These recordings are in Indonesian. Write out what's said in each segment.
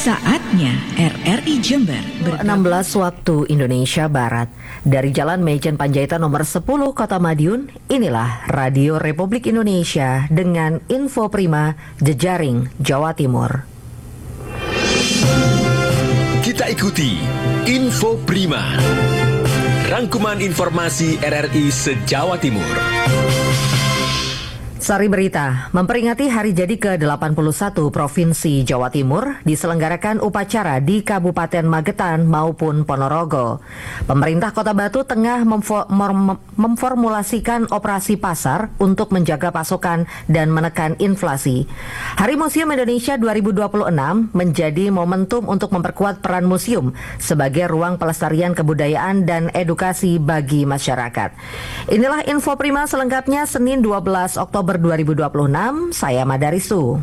Saatnya RRI Jember 16 waktu Indonesia Barat. Dari Jalan Mejen Panjaitan nomor 10 Kota Madiun, inilah Radio Republik Indonesia dengan Info Prima Jejaring Jawa Timur. Kita ikuti Info Prima, rangkuman informasi RRI se-Jawa Timur. Sari berita, memperingati hari jadi ke-81 Provinsi Jawa Timur diselenggarakan upacara di Kabupaten Magetan maupun Ponorogo. Pemerintah Kota Batu tengah memformulasikan operasi pasar untuk menjaga pasokan dan menekan inflasi. Hari Museum Indonesia 2026 menjadi momentum untuk memperkuat peran museum sebagai ruang pelestarian kebudayaan dan edukasi bagi masyarakat. Inilah Info Prima selengkapnya Senin 12 Oktober 2026, saya Madarisu.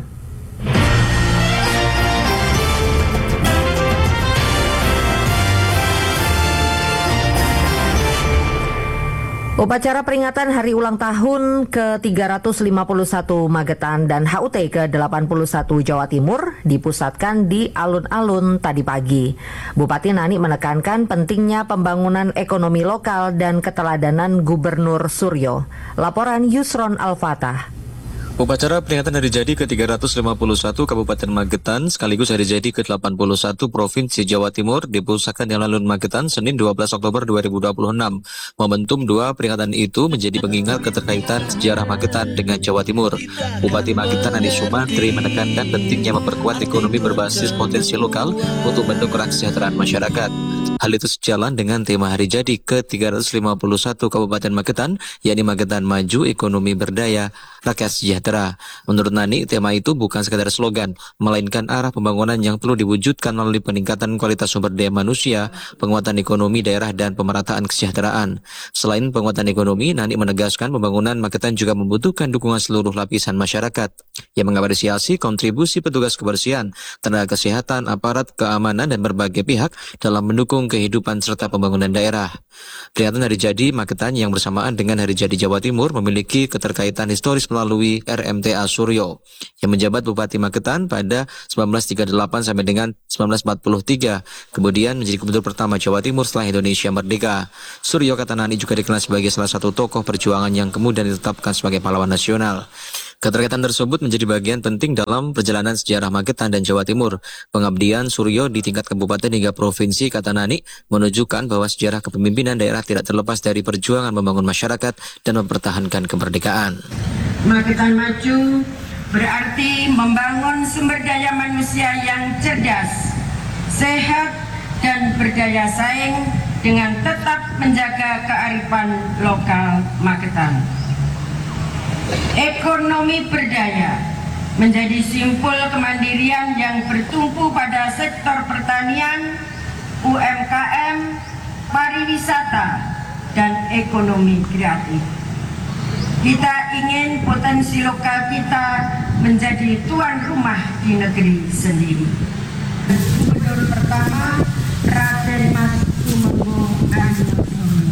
Upacara peringatan hari ulang tahun ke-351 Magetan dan HUT ke-81 Jawa Timur dipusatkan di alun-alun tadi pagi. Bupati Nani menekankan pentingnya pembangunan ekonomi lokal dan keteladanan Gubernur Suryo. Laporan Yusron Al-Fatah. Upacara peringatan hari jadi ke-351 Kabupaten Magetan sekaligus hari jadi ke-81 Provinsi Jawa Timur dipusatkan di alun Magetan Senin 12 Oktober 2026. Momentum dua peringatan itu menjadi pengingat keterkaitan sejarah Magetan dengan Jawa Timur. Bupati Magetan Andi Sumantri menekankan pentingnya memperkuat ekonomi berbasis potensi lokal untuk mendongkrak kesejahteraan masyarakat. Hal itu sejalan dengan tema hari jadi ke-351 Kabupaten Magetan, yakni Magetan Maju, Ekonomi Berdaya, Rakyat Sejahtera. Menurut Nani, tema itu bukan sekadar slogan, melainkan arah pembangunan yang perlu diwujudkan melalui peningkatan kualitas sumber daya manusia, penguatan ekonomi daerah, dan pemerataan kesejahteraan. Selain penguatan ekonomi, Nani menegaskan pembangunan Magetan juga membutuhkan dukungan seluruh lapisan masyarakat yang mengapresiasi kontribusi petugas kebersihan, tenaga kesehatan, aparat keamanan, dan berbagai pihak dalam mendukung kehidupan serta pembangunan daerah. Peringatan hari jadi Magetan yang bersamaan dengan hari jadi Jawa Timur memiliki keterkaitan historis melalui RMTA Suryo yang menjabat Bupati Magetan pada 1938 sampai dengan 1943, kemudian menjadi gubernur pertama Jawa Timur setelah Indonesia merdeka. Suryo, kata Nani, juga dikenal sebagai salah satu tokoh perjuangan yang kemudian ditetapkan sebagai pahlawan nasional. Keterkaitan tersebut menjadi bagian penting dalam perjalanan sejarah Magetan dan Jawa Timur. Pengabdian Suryo di tingkat kabupaten hingga provinsi, kata Nani, menunjukkan bahwa sejarah kepemimpinan daerah tidak terlepas dari perjuangan membangun masyarakat dan mempertahankan kemerdekaan. Magetan Maju berarti membangun sumber daya manusia yang cerdas, sehat, dan berdaya saing dengan tetap menjaga kearifan lokal Magetan. Ekonomi berdaya menjadi simpul kemandirian yang bertumpu pada sektor pertanian, UMKM, pariwisata, dan ekonomi kreatif. Kita ingin potensi lokal kita menjadi tuan rumah di negeri sendiri. Gubernur pertama Raden Mas Tumenggung Aryo.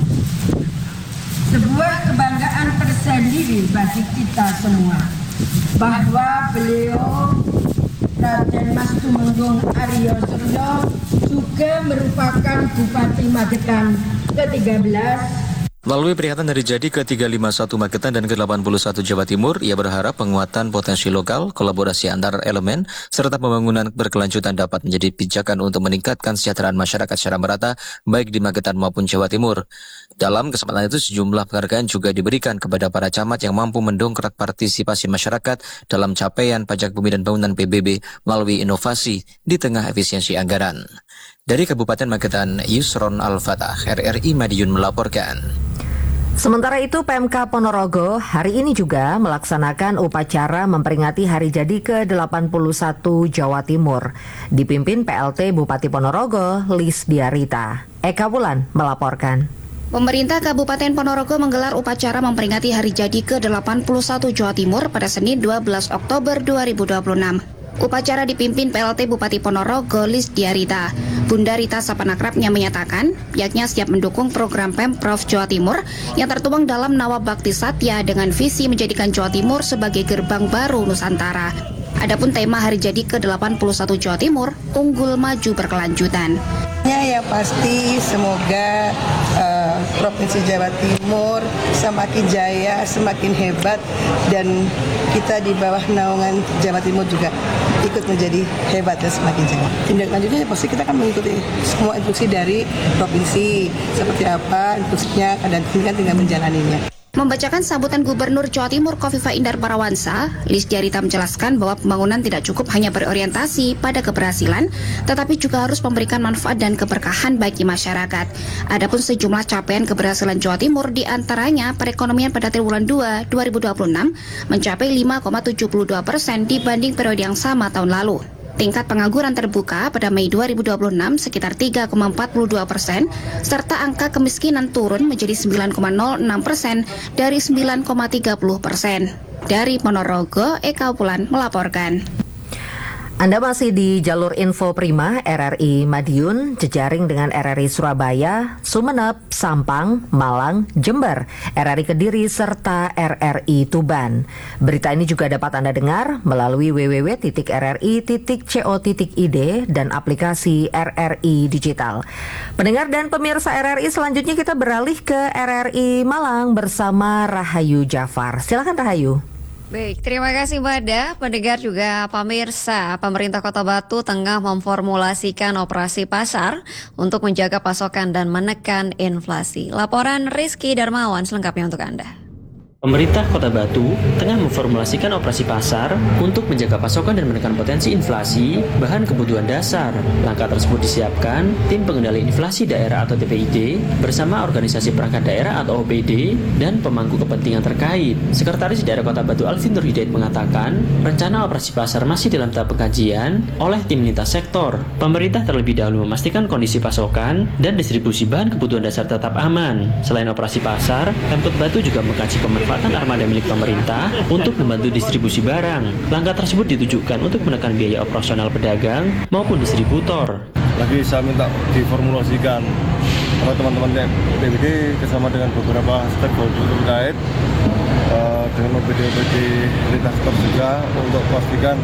Sebuah kebanggaan tersendiri bagi kita semua bahwa beliau Raden Mas Tumenggung Aryo Suryo juga merupakan Bupati Magetan ke-13. Melalui peringatan hari jadi ke-351 Magetan dan ke-81 Jawa Timur, ia berharap penguatan potensi lokal, kolaborasi antar elemen, serta pembangunan berkelanjutan dapat menjadi pijakan untuk meningkatkan kesejahteraan masyarakat secara merata, baik di Magetan maupun Jawa Timur. Dalam kesempatan itu, sejumlah penghargaan juga diberikan kepada para camat yang mampu mendongkrak partisipasi masyarakat dalam capaian pajak bumi dan bangunan PBB melalui inovasi di tengah efisiensi anggaran. Dari Kabupaten Magetan, Yusron Al-Fatah, RRI Madiun melaporkan. Sementara itu, PMK Ponorogo hari ini juga melaksanakan upacara memperingati hari jadi ke-81 Jawa Timur. Dipimpin PLT Bupati Ponorogo, Lis Diarita. Eka Wulan melaporkan. Pemerintah Kabupaten Ponorogo menggelar upacara memperingati hari jadi ke-81 Jawa Timur pada Senin 12 Oktober 2026. Upacara dipimpin PLT Bupati Ponorogo, Lis Diarita. Bunda Rita Sapanakrabnya menyatakan pihaknya siap mendukung program Pemprov Jawa Timur yang tertuang dalam Nawabakti Satya dengan visi menjadikan Jawa Timur sebagai gerbang baru Nusantara. Adapun tema Hari Jadi ke-81 Jawa Timur, Unggul Maju Berkelanjutan. Yang pasti semoga Provinsi Jawa Timur semakin jaya, semakin hebat, dan kita di bawah naungan Jawa Timur juga ikut menjadi hebat dan semakin jaya. Tindak lanjutnya pasti kita akan mengikuti semua instruksi dari provinsi, seperti apa instruksinya, dan kita tinggal menjalaninya. Membacakan sambutan Gubernur Jawa Timur Khofifah Indar Parawansa, Lis Diarita menjelaskan bahwa pembangunan tidak cukup hanya berorientasi pada keberhasilan, tetapi juga harus memberikan manfaat dan keberkahan bagi masyarakat. Adapun sejumlah capaian keberhasilan Jawa Timur diantaranya perekonomian pada triwulan 2 2026 mencapai 5,72% dibanding periode yang sama tahun lalu. Tingkat pengangguran terbuka pada Mei 2026 sekitar 3,42%, serta angka kemiskinan turun menjadi 9,06% dari 9,30%. Dari Ponorogo, Eka Upulan melaporkan. Anda masih di jalur info Prima RRI Madiun, jejaring dengan RRI Surabaya, Sumeneb, Sampang, Malang, Jember, RRI Kediri, serta RRI Tuban. Berita ini juga dapat Anda dengar melalui www.rri.co.id dan aplikasi RRI Digital. Pendengar dan pemirsa RRI, selanjutnya kita beralih ke RRI Malang bersama Rahayu Jafar. Silakan Rahayu. Baik, terima kasih Bada. Pendengar juga pemirsa, pemerintah Kota Batu tengah memformulasikan operasi pasar untuk menjaga pasokan dan menekan inflasi. Laporan Rizky Darmawan selengkapnya untuk Anda. Pemerintah Kota Batu tengah memformulasikan operasi pasar untuk menjaga pasokan dan menekan potensi inflasi bahan kebutuhan dasar. Langkah tersebut disiapkan Tim Pengendali Inflasi Daerah atau TPID bersama Organisasi Perangkat Daerah atau OPD dan pemangku kepentingan terkait. Sekretaris Daerah Kota Batu Alvin Nur Hidayat mengatakan, rencana operasi pasar masih dalam tahap pengkajian oleh tim lintas sektor. Pemerintah terlebih dahulu memastikan kondisi pasokan dan distribusi bahan kebutuhan dasar tetap aman. Selain operasi pasar, Pemkot Batu juga mengkaji pemanfaatan armada milik pemerintah untuk membantu distribusi barang. Langkah tersebut ditujukan untuk menekan biaya operasional pedagang maupun distributor. Lagi saya minta diformulasikan oleh teman-teman TPID bersama dengan beberapa stakeholder terkait dengan OPD-OPD lintas sektor juga untuk pastikan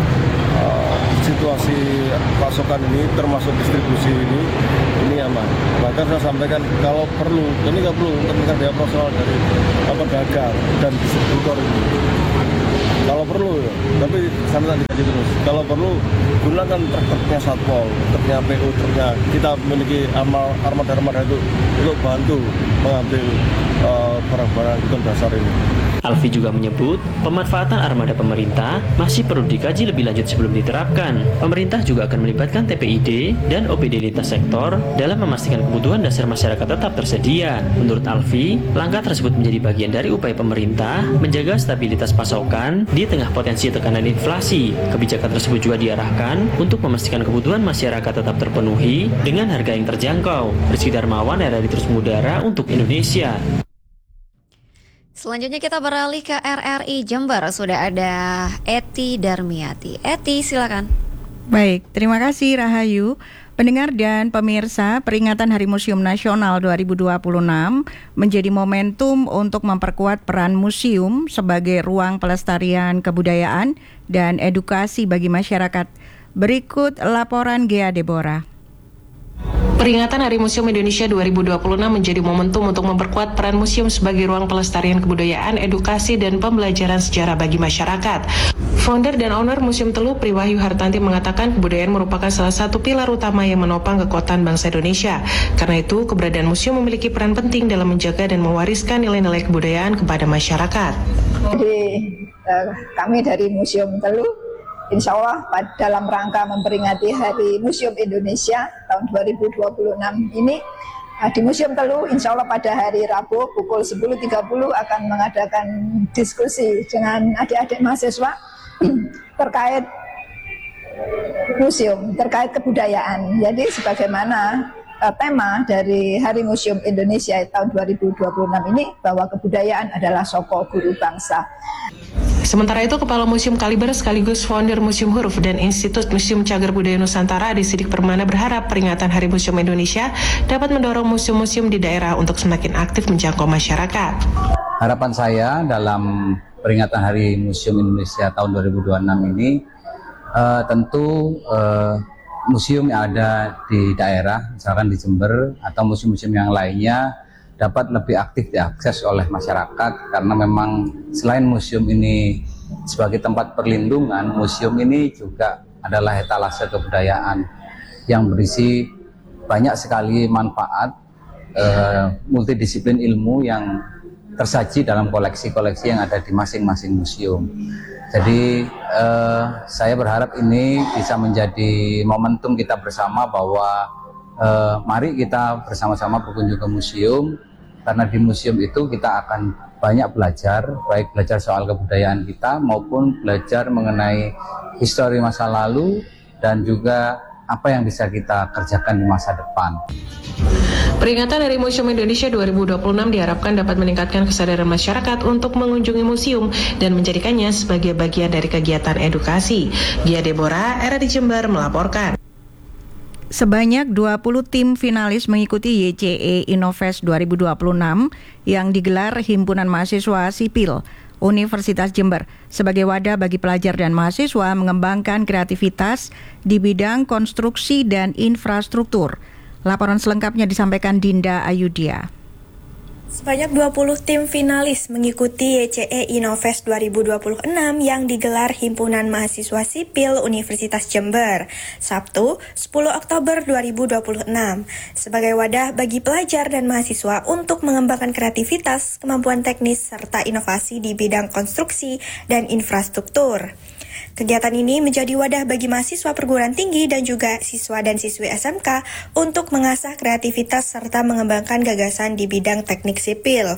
situasi pasokan ini termasuk distribusi ini aman. Bahkan saya sampaikan kalau perlu, ini nggak perlu untuk biaya operasional dari pedagang dan distributor ini. Kalau perlu, tapi saya minta dikaji terus. Kalau perlu, gunakan truk-truknya Satpol, truknya PU, truknya. Kita memiliki armada-armada itu untuk bantu mengambil barang-barang kebutuhan dasar ini. Alfi juga menyebut, pemanfaatan armada pemerintah masih perlu dikaji lebih lanjut sebelum diterapkan. Pemerintah juga akan melibatkan TPID dan OPD lintas sektor dalam memastikan kebutuhan dasar masyarakat tetap tersedia. Menurut Alfi, langkah tersebut menjadi bagian dari upaya pemerintah menjaga stabilitas pasokan di tengah potensi tekanan inflasi. Kebijakan tersebut juga diarahkan untuk memastikan kebutuhan masyarakat tetap terpenuhi dengan harga yang terjangkau. Rizky Darmawan, RRI Terus Mengudara untuk Indonesia. Selanjutnya kita beralih ke RRI Jember. Sudah ada Eti Darmiati. Eti, silakan. Baik, terima kasih Rahayu. Pendengar dan pemirsa, peringatan Hari Museum Nasional 2026 menjadi momentum untuk memperkuat peran museum sebagai ruang pelestarian kebudayaan dan edukasi bagi masyarakat. Berikut laporan Gea Deborah. Peringatan Hari Museum Indonesia 2026 menjadi momentum untuk memperkuat peran museum sebagai ruang pelestarian kebudayaan, edukasi, dan pembelajaran sejarah bagi masyarakat. Founder dan owner Museum Telu, Priwahyu Hartanti, mengatakan kebudayaan merupakan salah satu pilar utama yang menopang kekuatan bangsa Indonesia. Karena itu, keberadaan museum memiliki peran penting dalam menjaga dan mewariskan nilai-nilai kebudayaan kepada masyarakat. Jadi, kami dari Museum Telu Insya Allah dalam rangka memperingati Hari Museum Indonesia tahun 2026 ini, di Museum Telu insya Allah pada hari Rabu pukul 10.30 akan mengadakan diskusi dengan adik-adik mahasiswa terkait museum, terkait kebudayaan. Jadi sebagaimana tema dari Hari Museum Indonesia tahun 2026 ini, bahwa kebudayaan adalah soko guru bangsa. Sementara itu, Kepala Museum Kaliber sekaligus founder Museum Huruf dan Institut Museum Cagar Budaya Nusantara Adi Sidik Permana berharap peringatan Hari Museum Indonesia dapat mendorong museum-museum di daerah untuk semakin aktif menjangkau masyarakat. Harapan saya dalam peringatan Hari Museum Indonesia tahun 2026 ini, tentu museum yang ada di daerah, misalkan di Jember atau museum-museum yang lainnya dapat lebih aktif diakses oleh masyarakat, karena memang selain museum ini sebagai tempat perlindungan, museum ini juga adalah etalase kebudayaan yang berisi banyak sekali manfaat multidisiplin ilmu yang tersaji dalam koleksi-koleksi yang ada di masing-masing museum. Jadi saya berharap ini bisa menjadi momentum kita bersama bahwa mari kita bersama-sama berkunjung ke museum, karena di museum itu kita akan banyak belajar, baik belajar soal kebudayaan kita maupun belajar mengenai histori masa lalu dan juga apa yang bisa kita kerjakan di masa depan. Peringatan Hari Museum Indonesia 2026 diharapkan dapat meningkatkan kesadaran masyarakat untuk mengunjungi museum dan menjadikannya sebagai bagian dari kegiatan edukasi. Gia Deborah, RRI Jember melaporkan. Sebanyak 20 tim finalis mengikuti YCE Innovest 2026 yang digelar Himpunan Mahasiswa Sipil Universitas Jember sebagai wadah bagi pelajar dan mahasiswa mengembangkan kreativitas di bidang konstruksi dan infrastruktur. Laporan selengkapnya disampaikan Dinda Ayudia. Sebanyak 20 tim finalis mengikuti YCE Innovest 2026 yang digelar Himpunan Mahasiswa Sipil Universitas Jember, Sabtu 10 Oktober 2026, sebagai wadah bagi pelajar dan mahasiswa untuk mengembangkan kreativitas, kemampuan teknis, serta inovasi di bidang konstruksi dan infrastruktur. Kegiatan ini menjadi wadah bagi mahasiswa perguruan tinggi dan juga siswa dan siswi SMK untuk mengasah kreativitas serta mengembangkan gagasan di bidang teknik sipil.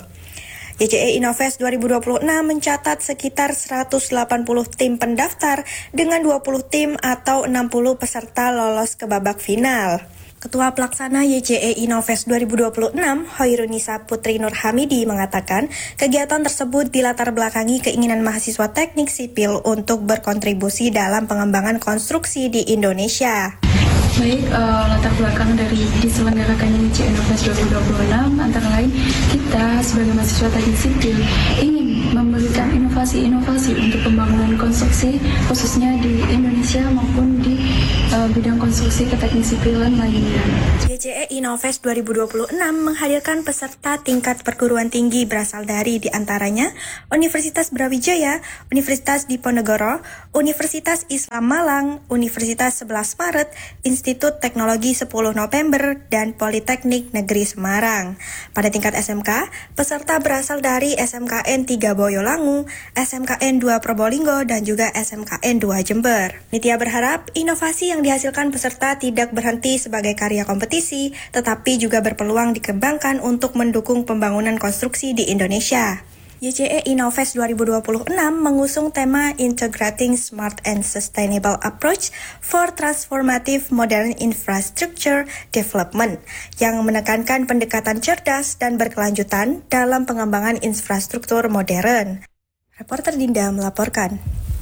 YCE Innovest 2026 mencatat sekitar 180 tim pendaftar dengan 20 tim atau 60 peserta lolos ke babak final. Ketua Pelaksana YCE Innovest 2026, Hoirunisa Putri Nur Hamidi mengatakan, kegiatan tersebut dilatar belakangi keinginan mahasiswa teknik sipil untuk berkontribusi dalam pengembangan konstruksi di Indonesia. Baik, latar belakang dari diselenggarakannya YCE Innovest 2026 antara lain kita sebagai mahasiswa teknik sipil ingin memberikan inovasi-inovasi untuk pembangunan konstruksi khususnya di Indonesia maupun di bidang konstruksi keteknik sipilan lainnya. YCE Innovest 2026 menghadirkan peserta tingkat perguruan tinggi berasal dari diantaranya Universitas Brawijaya, Universitas Diponegoro, Universitas Islam Malang, Universitas 11 Maret, Institut Teknologi 10 November, dan Politeknik Negeri Semarang. Pada tingkat SMK, peserta berasal dari SMKN 3 Boyolangu, SMKN 2 Probolinggo, dan juga SMKN 2 Jember. Nitya berharap inovasi yang dihasilkan peserta tidak berhenti sebagai karya kompetisi, tetapi juga berpeluang dikembangkan untuk mendukung pembangunan konstruksi di Indonesia. YCE Innovest 2026 mengusung tema Integrating Smart and Sustainable Approach for Transformative Modern Infrastructure Development yang menekankan pendekatan cerdas dan berkelanjutan dalam pengembangan infrastruktur modern. Reporter Dinda melaporkan.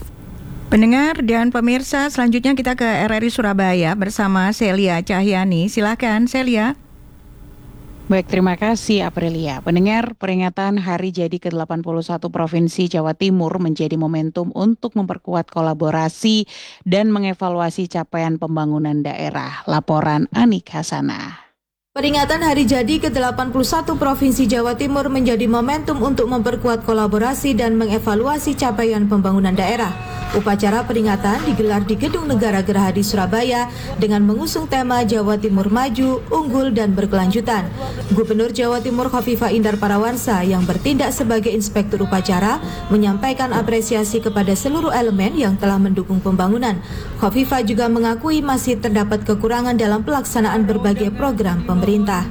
Pendengar dan pemirsa, selanjutnya kita ke RRI Surabaya bersama Celia Cahyani. Silakan Celia. Baik, terima kasih Aprilia. Pendengar, peringatan Hari Jadi ke-81 Provinsi Jawa Timur menjadi momentum untuk memperkuat kolaborasi dan mengevaluasi capaian pembangunan daerah. Laporan Anik Hasanah. Peringatan Hari Jadi ke-81 Provinsi Jawa Timur menjadi momentum untuk memperkuat kolaborasi dan mengevaluasi capaian pembangunan daerah. Upacara peringatan digelar di Gedung Negara Gerahadi Surabaya dengan mengusung tema Jawa Timur Maju, Unggul, dan Berkelanjutan. Gubernur Jawa Timur Khofifah Indar Parawansa yang bertindak sebagai inspektur upacara menyampaikan apresiasi kepada seluruh elemen yang telah mendukung pembangunan. Khofifah juga mengakui masih terdapat kekurangan dalam pelaksanaan berbagai program pemerintah.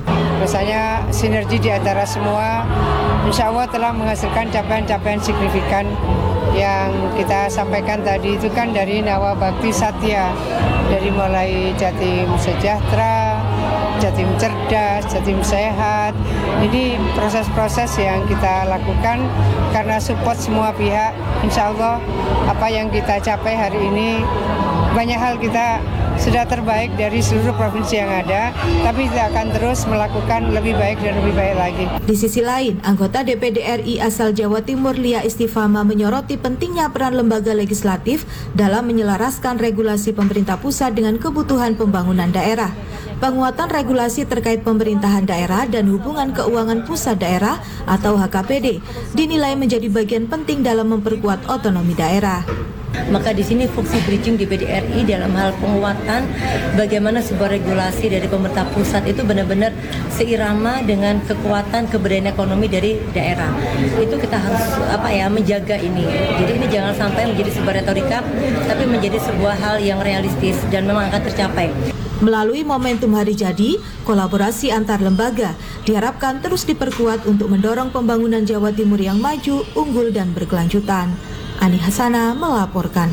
Rasanya sinergi di antara semua insya Allah telah menghasilkan capaian-capaian signifikan yang kita sampaikan tadi itu kan dari Nawa Bakti Satya, dari mulai Jatim Sejahtera, Jatim Cerdas, Jatim Sehat. Ini proses-proses yang kita lakukan karena support semua pihak. Insya Allah apa yang kita capai hari ini banyak hal kita sudah terbaik dari seluruh provinsi yang ada, tapi kita akan terus melakukan lebih baik dan lebih baik lagi. Di sisi lain, anggota DPD RI asal Jawa Timur Lia Istifama menyoroti pentingnya peran lembaga legislatif dalam menyelaraskan regulasi pemerintah pusat dengan kebutuhan pembangunan daerah. Penguatan regulasi terkait pemerintahan daerah dan hubungan keuangan pusat daerah atau HKPD dinilai menjadi bagian penting dalam memperkuat otonomi daerah. Maka di sini fungsi bridging DPD RI dalam hal penguatan bagaimana sebuah regulasi dari pemerintah pusat itu benar-benar seirama dengan kekuatan keberdayaan ekonomi dari daerah. Itu kita harus menjaga ini. Jadi ini jangan sampai menjadi sebuah retorika, tapi menjadi sebuah hal yang realistis dan memang akan tercapai. Melalui momentum hari jadi, kolaborasi antar lembaga diharapkan terus diperkuat untuk mendorong pembangunan Jawa Timur yang maju, unggul, dan berkelanjutan. Ani Hasana melaporkan.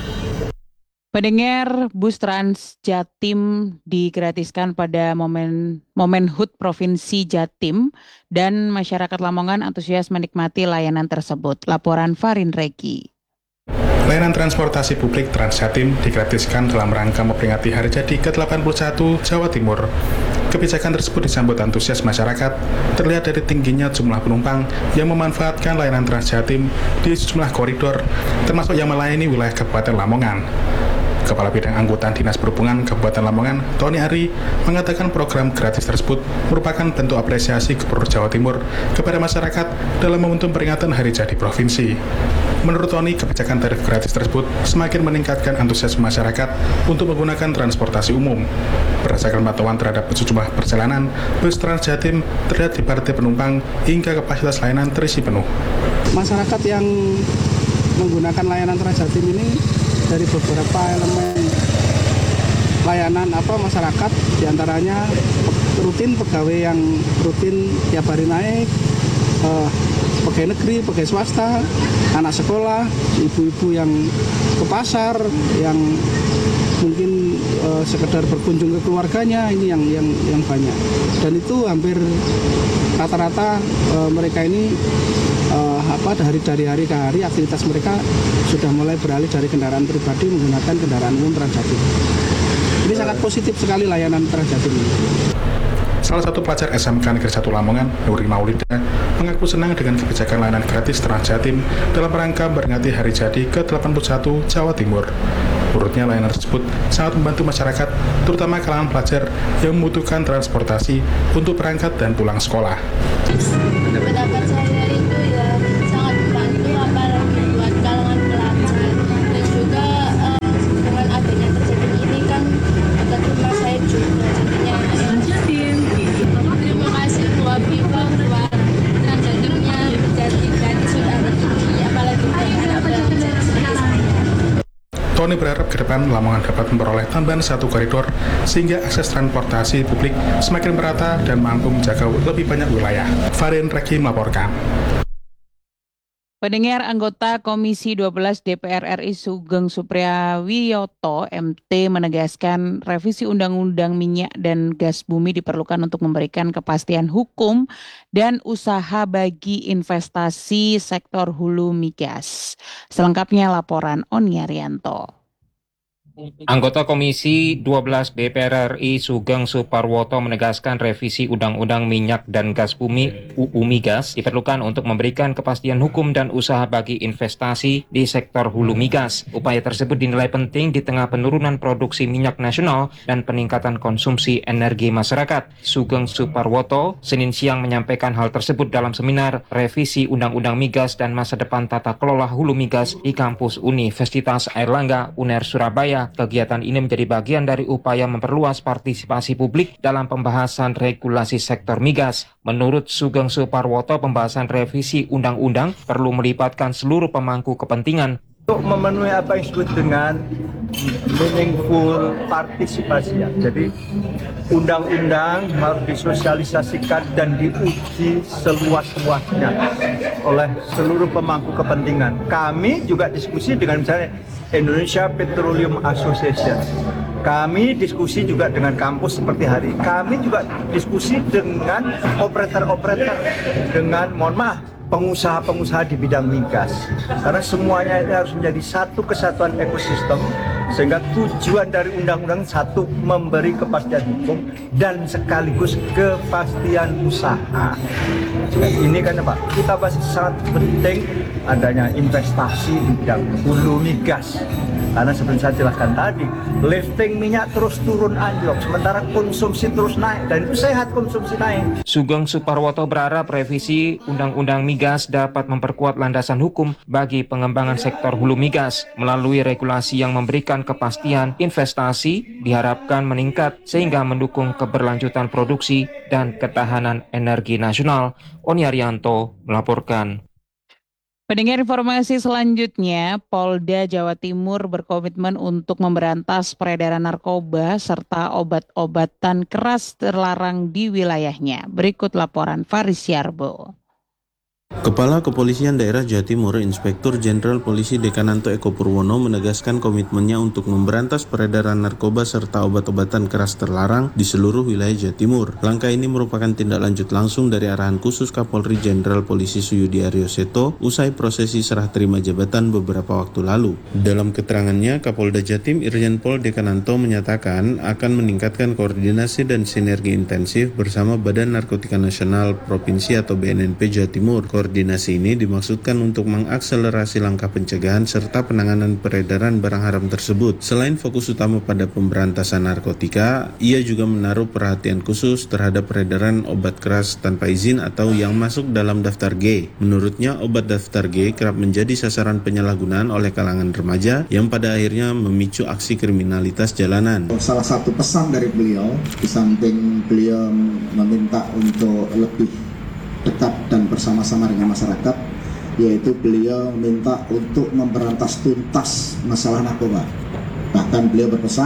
Pendengar, bus Trans Jatim digratiskan pada momen HUT Provinsi Jatim dan masyarakat Lamongan antusias menikmati layanan tersebut. Laporan Farin Regi. Layanan transportasi publik Trans Jatim digratiskan dalam rangka memperingati hari jadi ke-81 Jawa Timur. Kebijakan tersebut disambut antusias masyarakat, terlihat dari tingginya jumlah penumpang yang memanfaatkan layanan Trans Jatim di sejumlah koridor, termasuk yang melayani wilayah Kabupaten Lamongan. Kepala Bidang Angkutan Dinas Perhubungan Kabupaten Lamongan, Tony Ari, mengatakan program gratis tersebut merupakan bentuk apresiasi Gubernur Jawa Timur kepada masyarakat dalam momentum peringatan Hari Jadi Provinsi. Menurut Tony, kebijakan tarif gratis tersebut semakin meningkatkan antusias masyarakat untuk menggunakan transportasi umum. Berdasarkan pantauan terhadap sejumlah perjalanan, bus Trans Jatim terlihat dipadati penumpang hingga kapasitas layanan terisi penuh. Masyarakat yang menggunakan layanan Trans Jatim ini dari beberapa elemen layanan masyarakat, diantaranya rutin pegawai yang rutin tiap hari naik, pegawai negeri, pegawai swasta, anak sekolah, ibu-ibu yang ke pasar, yang mungkin sekedar berkunjung ke keluarganya, ini yang banyak. Dan itu hampir rata-rata mereka ini dari hari ke hari aktivitas mereka sudah mulai beralih dari kendaraan pribadi menggunakan kendaraan umum Trans Jatim. Ini sangat positif sekali layanan Trans Jatim ini. Salah satu pelajar SMK Negeri 1 Lamongan, Nuri Maulida, mengaku senang dengan kebijakan layanan gratis Trans Jatim dalam rangka memperingati Hari Jadi ke-81 Jawa Timur. Menurutnya layanan tersebut sangat membantu masyarakat, terutama kalangan pelajar yang membutuhkan transportasi untuk berangkat dan pulang sekolah. Pendapat saya itu ya sangat membantu apalagi buat kalangan pelajar, dan juga dengan adanya terjadi ini kan dekat rumah saya juga jadinya terima kasih buat Viva buat Trans Jatimnya jadi gratis sudah ada ini, apalagi Tony berharap ke depan Lamongan dapat memperoleh tambahan satu koridor sehingga akses transportasi publik semakin merata dan mampu menjaga lebih banyak wilayah. Farin Reki melaporkan. Pendengar, anggota Komisi 12 DPR RI Sugeng Supriyawiyoto MT menegaskan revisi Undang-Undang Minyak dan Gas Bumi diperlukan untuk memberikan kepastian hukum dan usaha bagi investasi sektor hulu migas. Selengkapnya laporan Oni Arianto. Anggota Komisi 12 DPR RI Sugeng Suparwoto menegaskan revisi Undang-Undang Minyak dan Gas Bumi UU Migas diperlukan untuk memberikan kepastian hukum dan usaha bagi investasi di sektor hulu migas. Upaya tersebut dinilai penting di tengah penurunan produksi minyak nasional dan peningkatan konsumsi energi masyarakat. Sugeng Suparwoto Senin siang menyampaikan hal tersebut dalam seminar revisi Undang-Undang Migas dan Masa Depan Tata Kelola Hulu Migas di kampus Universitas Airlangga, UNER Surabaya. Kegiatan ini menjadi bagian dari upaya memperluas partisipasi publik dalam pembahasan regulasi sektor migas. Menurut Sugeng Suparwoto, pembahasan revisi undang-undang perlu melibatkan seluruh pemangku kepentingan untuk memenuhi apa yang disebut dengan meaningful partisipasi. Jadi undang-undang harus disosialisasikan dan diuji seluas-luasnya oleh seluruh pemangku kepentingan. Kami juga diskusi dengan misalnya Indonesia Petroleum Association. Kami diskusi juga dengan kampus seperti hari. Kami juga diskusi dengan operator-operator, dengan pengusaha-pengusaha di bidang migas, karena semuanya ini harus menjadi satu kesatuan ekosistem, sehingga tujuan dari undang-undang satu, memberi kepastian hukum dan sekaligus kepastian usaha. Ini kan Pak, kita pasti sangat penting adanya investasi di bidang hulu migas, karena seperti saya jelaskan tadi, lifting minyak terus turun anjlok, sementara konsumsi terus naik, dan itu sehat konsumsi naik. Sugeng Suparwoto berharap revisi Undang-Undang Migas dapat memperkuat landasan hukum bagi pengembangan sektor hulu migas. Melalui regulasi yang memberikan kepastian investasi diharapkan meningkat sehingga mendukung keberlanjutan produksi dan ketahanan energi nasional. Oni Arianto melaporkan. Pendengar informasi selanjutnya, Polda Jawa Timur berkomitmen untuk memberantas peredaran narkoba serta obat-obatan keras terlarang di wilayahnya. Berikut laporan Faris Yarbo. Kepala Kepolisian Daerah Jawa Timur, Inspektur Jenderal Polisi Dekananto Eko Purwono menegaskan komitmennya untuk memberantas peredaran narkoba serta obat-obatan keras terlarang di seluruh wilayah Jawa Timur. Langkah ini merupakan tindak lanjut langsung dari arahan khusus Kapolri Jenderal Polisi Suyudi Aryoseto usai prosesi serah terima jabatan beberapa waktu lalu. Dalam keterangannya, Kapolda Jatim Irjen Pol Dekananto menyatakan akan meningkatkan koordinasi dan sinergi intensif bersama Badan Narkotika Nasional Provinsi atau BNNP Jawa Timur. Koordinasi ini dimaksudkan untuk mengakselerasi langkah pencegahan serta penanganan peredaran barang haram tersebut. Selain fokus utama pada pemberantasan narkotika, ia juga menaruh perhatian khusus terhadap peredaran obat keras tanpa izin atau yang masuk dalam daftar G. Menurutnya, obat daftar G kerap menjadi sasaran penyalahgunaan oleh kalangan remaja yang pada akhirnya memicu aksi kriminalitas jalanan. Salah satu pesan dari beliau, di samping beliau meminta untuk lebih dekat dan bersama-sama dengan masyarakat, yaitu beliau minta untuk memberantas tuntas masalah narkoba. Bahkan beliau berpesan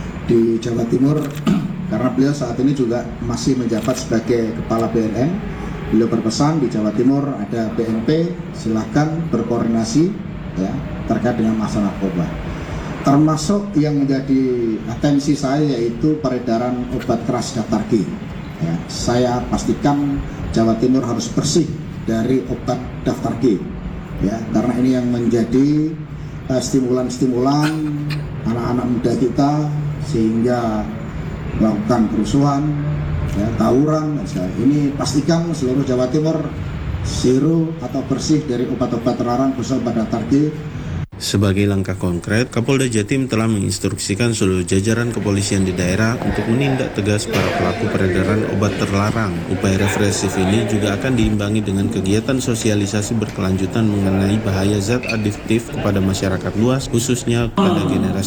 di Jawa Timur, karena beliau saat ini juga masih menjabat sebagai Kepala BNN, beliau berpesan di Jawa Timur ada BNP, silahkan berkoordinasi ya, terkait dengan masalah narkoba. Termasuk yang menjadi atensi saya yaitu peredaran obat keras daftar G. Ya, saya pastikan Jawa Timur harus bersih dari obat daftar G, ya, karena ini yang menjadi stimulan-stimulan anak-anak muda kita sehingga melakukan kerusuhan, ya, tawuran. Ini pastikan seluruh Jawa Timur zero atau bersih dari obat-obat terlarang khususnya obat daftar G. Sebagai langkah konkret, Kapolda Jatim telah menginstruksikan seluruh jajaran kepolisian di daerah untuk menindak tegas para pelaku peredaran obat terlarang. Upaya represif ini juga akan diimbangi dengan kegiatan sosialisasi berkelanjutan mengenai bahaya zat adiktif kepada masyarakat luas, khususnya pada generasi